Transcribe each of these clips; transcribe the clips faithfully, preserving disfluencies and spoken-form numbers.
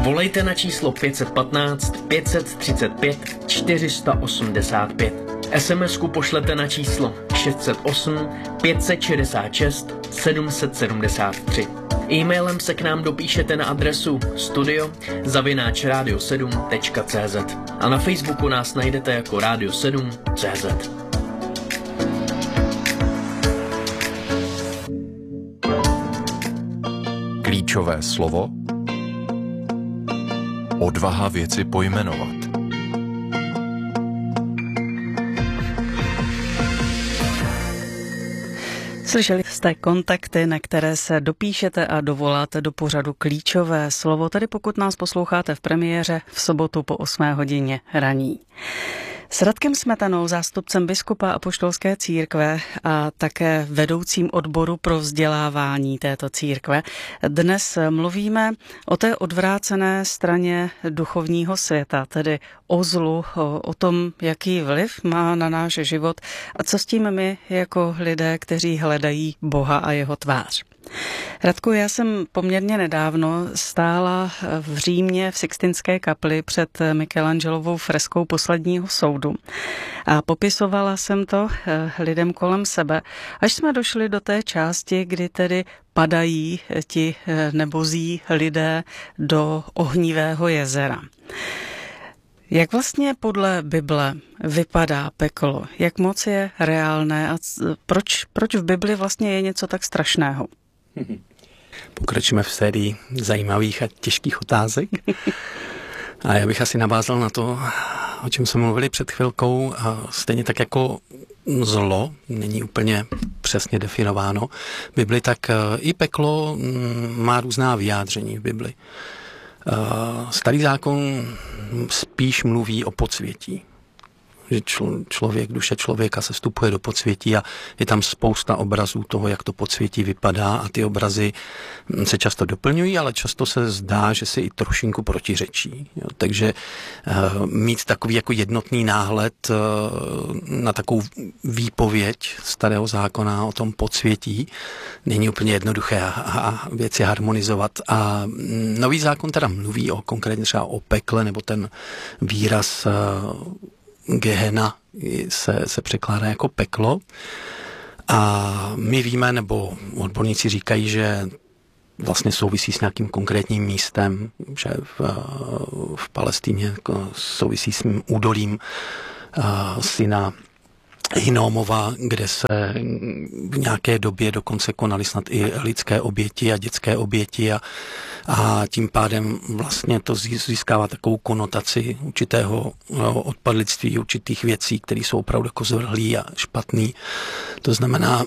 Volejte na číslo pět jedna pět, pět tři pět, čtyři osm pět. es em esku pošlete na číslo šest set osm, pět set šedesát šest, sedm set sedmdesát tři. E-mailem se k nám dopíšete na adresu studio zavináč radio sedm tečka cé zet a na Facebooku nás najdete jako Radio sedm tečka cé zet. Klíčové slovo: odvaha věci pojmenovat. Slyšeli jste kontakty, na které se dopíšete a dovoláte do pořadu Klíčové slovo, tedy pokud nás posloucháte v premiéře v sobotu po osmé hodině raní. S Radkem Smetanou, zástupcem biskupa Apoštolské církve a také vedoucím odboru pro vzdělávání této církve, dnes mluvíme o té odvrácené straně duchovního světa, tedy o zlu, o, o tom, jaký vliv má na náš život a co s tím my jako lidé, kteří hledají Boha a jeho tvář. Radku, já jsem poměrně nedávno stála v Římě v Sixtinské kapli před Michelangelovou freskou Posledního soudu a popisovala jsem to lidem kolem sebe, až jsme došli do té části, kdy tedy padají ti nebozí lidé do ohnivého jezera. Jak vlastně podle Bible vypadá peklo? Jak moc je reálné a proč, proč v Bibli vlastně je něco tak strašného? Pokračujeme v sérii zajímavých a těžkých otázek. A já bych asi navázal na to, o čem jsme mluvili před chvilkou. A stejně tak jako zlo není úplně přesně definováno v Bibli, tak i peklo má různá vyjádření v Bibli. Starý zákon spíš mluví o podsvětí. Že člověk, duše člověka se vstupuje do podsvětí a je tam spousta obrazů toho, jak to podsvětí vypadá a ty obrazy se často doplňují, ale často se zdá, že si i trošinku protiřečí. Jo. Takže uh, mít takový jako jednotný náhled uh, na takovou výpověď starého zákona o tom podsvětí není úplně jednoduché a, a věci harmonizovat. A nový zákon teda mluví o konkrétně třeba o pekle, nebo ten výraz uh, Gehena se, se překládá jako peklo a my víme, nebo odborníci říkají, že vlastně souvisí s nějakým konkrétním místem, že v, v Palestíně souvisí s údolím syna Hinnomova, kde se v nějaké době dokonce konaly snad i lidské oběti a dětské oběti a, a tím pádem vlastně to získává takovou konotaci určitého odpadlictví, určitých věcí, které jsou opravdu jako zvrhlý a špatný. To znamená,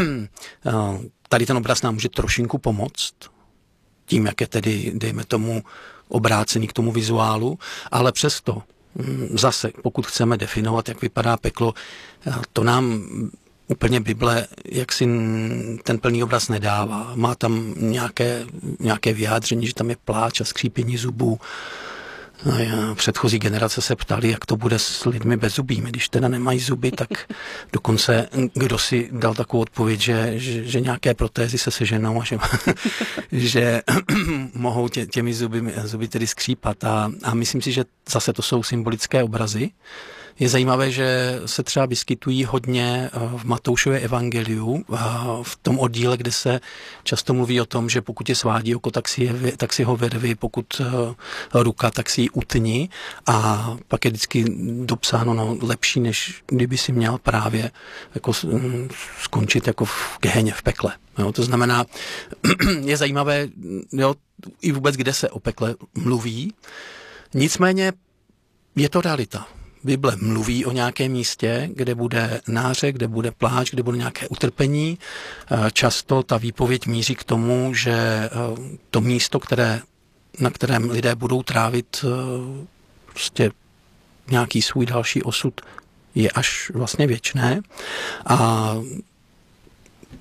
tady ten obraz nám může trošinku pomoct, tím, jak je tedy, dejme tomu, obrácený k tomu vizuálu, ale přesto zase, pokud chceme definovat, jak vypadá peklo, to nám úplně Bible jaksi ten plný obraz nedává. Má tam nějaké, nějaké vyjádření, že tam je pláč a skřípění zubů. Předchozí generace se ptali, jak to bude s lidmi bezzubými. Když teda nemají zuby, tak dokonce kdo si dal takovou odpověď, že, že, že nějaké protézy se seženou a že, že mohou tě, těmi zuby, zuby tedy skřípat. A, a myslím si, že zase to jsou symbolické obrazy. Je zajímavé, že se třeba vyskytují hodně v Matoušově evangeliu, v tom oddíle, kde se často mluví o tom, že pokud je svádí oko, tak si, je, tak si ho vervi, pokud ruka, tak si ji utni. A pak je vždycky dopsáno, no, lepší, než kdyby si měl právě jako skončit jako v Geheně, v pekle. Jo, to znamená, je zajímavé, jo, i vůbec, kde se o pekle mluví. Nicméně je to realita. Bible mluví o nějakém místě, kde bude nářek, kde bude pláč, kde bude nějaké utrpení. Často ta výpověď míří k tomu, že to místo, které, na kterém lidé budou trávit prostě nějaký svůj další osud, je až vlastně věčné. A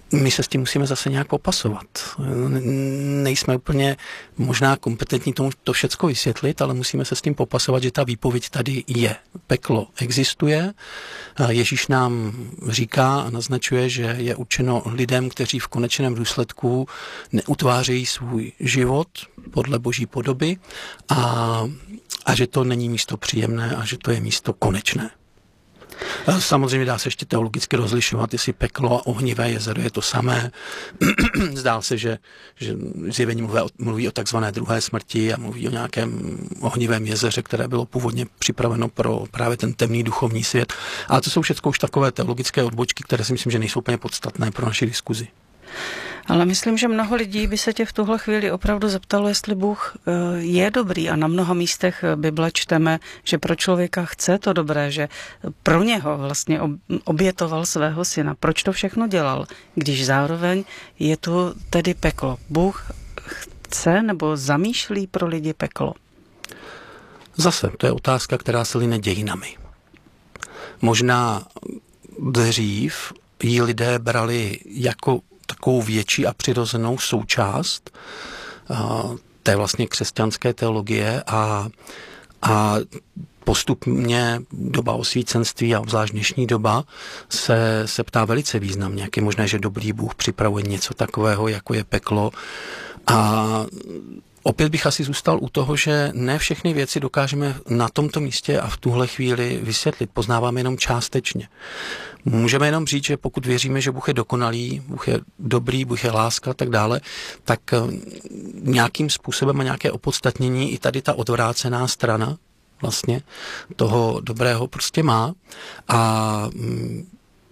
my se s tím musíme zase nějak popasovat. Nejsme úplně možná kompetentní tomu to všecko vysvětlit, ale musíme se s tím popasovat, že ta výpověď tady je. Peklo existuje. Ježíš nám říká a naznačuje, že je určeno lidem, kteří v konečném důsledku neutvářejí svůj život podle boží podoby a, a že to není místo příjemné a že to je místo konečné. Samozřejmě dá se ještě teologicky rozlišovat, jestli peklo a ohnivé jezero je to samé. Zdá se, že, že Zjevení mluví o, mluví o takzvané druhé smrti a mluví o nějakém ohnivém jezeře, které bylo původně připraveno pro právě ten temný duchovní svět. Ale to jsou všechno už takové teologické odbočky, které si myslím, že nejsou úplně podstatné pro naši diskuzi. Ale myslím, že mnoho lidí by se tě v tuhle chvíli opravdu zeptalo, jestli Bůh je dobrý, a na mnoha místech Bible čteme, že pro člověka chce to dobré, že pro něho vlastně obětoval svého syna. Proč to všechno dělal, když zároveň je tu tedy peklo? Bůh chce nebo zamýšlí pro lidi peklo? Zase, to je otázka, která se line dějinami. Možná dřív ji lidé brali jako takovou větší a přirozenou součást uh, té vlastně křesťanské teologie a, a postupně doba osvícenství a obzvlášť dnešní doba se, se ptá velice významně, jak je možné, že dobrý Bůh připravuje něco takového, jako je peklo. A opět bych asi zůstal u toho, že ne všechny věci dokážeme na tomto místě a v tuhle chvíli vysvětlit. Poznáváme jenom částečně. Můžeme jenom říct, že pokud věříme, že Bůh je dokonalý, Bůh je dobrý, Bůh je láska a tak dále, tak nějakým způsobem a nějaké opodstatnění i tady ta odvrácená strana vlastně toho dobrého prostě má. A um,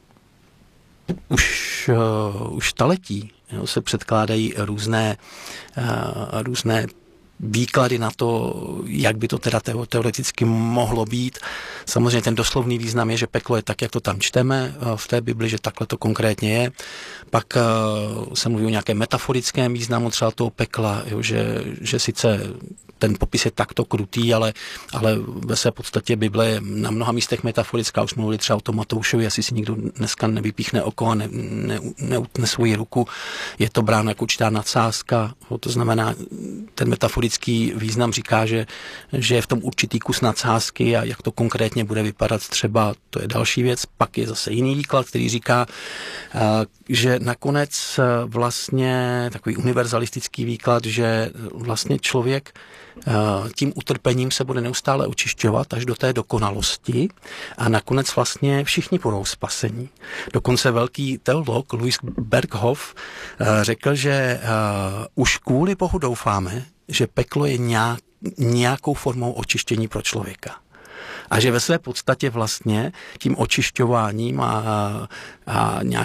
už, uh, už staletí jo, se předkládají různé, uh, různé výklady na to, jak by to teda teoreticky mohlo být. Samozřejmě ten doslovný význam je, že peklo je tak, jak to tam čteme v té Bibli, že takhle to konkrétně je. Pak se mluví o nějakém metaforickém významu třeba toho pekla, jo, že, že sice ten popis je takto krutý, ale, ale ve své podstatě Bible je na mnoha místech metaforická. Už jsme mluvili třeba o tom Matoušovi, asi si nikdo dneska nevypíchne oko a ne, ne, neutne svoji ruku. Je to bráno jako určitá nadsázka. To znamená, ten metaforický význam říká, že, že je v tom určitý kus nadsázky a jak to konkrétně bude vypadat třeba, to je další věc. Pak je zase jiný výklad, který říká, že nakonec vlastně takový univerzalistický výklad, že vlastně člověk tím utrpením se bude neustále očišťovat až do té dokonalosti a nakonec vlastně všichni budou spasení. Dokonce velký teolog Louis Berghoff řekl, že už kvůli Bohu doufáme, že peklo je nějak, nějakou formou očištění pro člověka. A že ve své podstatě vlastně tím očišťováním a, a nějak